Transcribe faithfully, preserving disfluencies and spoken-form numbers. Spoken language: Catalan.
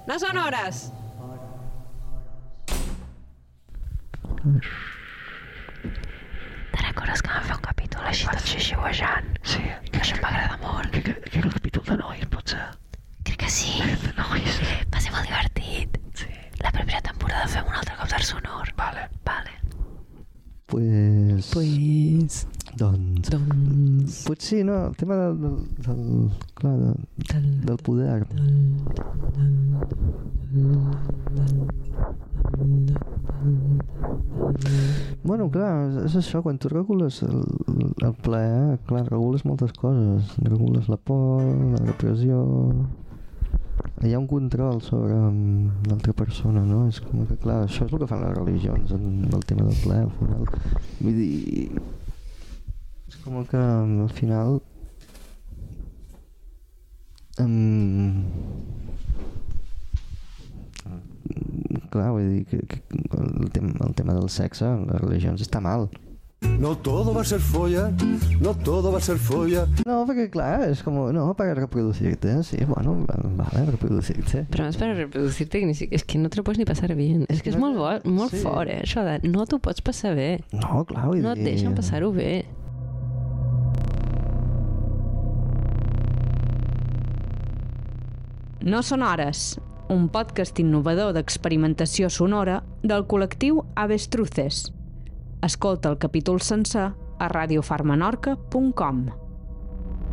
No són hores! Te'n recordes que vam fer un capítol així tot xixiuejant? Sí. Això m'agrada molt. Que, que, que era el capítol de nois, potser. Crec que sí. De nois. Va ser molt divertit. Sí. La primera temporada fem un altre cop d'art sonor. Vale. Vale. Pues... Pues... Doncs... Doncs... Pues sí, no? El tema del... del, del clar, de, Del, del poder. del, del, Bueno, clar, és això, quan tu regules el, el plaer, clar, regules moltes coses. Regules la por, la repressió... Hi ha un control sobre um, l'altra persona, no? És com que, clar, això és el que fan les religions en el tema del plaer, al final. Vull dir... És com que, al final... Um, clar, vull dir que, que el, tema, el tema del sexe en les religions està mal. No todo va a ser folla, no todo va a ser folla. No, perquè clar, és com, no, para reproducirte, sí, bueno, vale, reproducirte. Però més per reproducir-te, que ni si, és que no te lo pots ni passar bé. És que és molt, bo, molt Sí. fort, eh, això de no t'ho pots passar bé. No, clar, vull No et dir... deixen passar-ho bé. No són hores, un podcast innovador d'experimentació sonora del col·lectiu Avestruces. Escolta el capítol sencer a radiofarmenorca punt com.